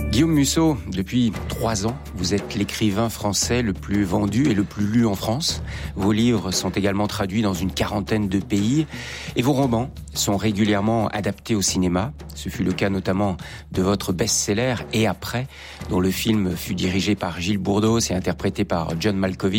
Guillaume Musso, depuis 3 ans, vous êtes l'écrivain français le plus vendu et le plus lu en France. Vos livres sont également traduits dans une 40aine de pays et vos romans sont régulièrement adaptés au cinéma. Ce fut le cas notamment de votre best-seller Et après, dont le film fut dirigé par Gilles Bourdos et interprété par John Malkovich.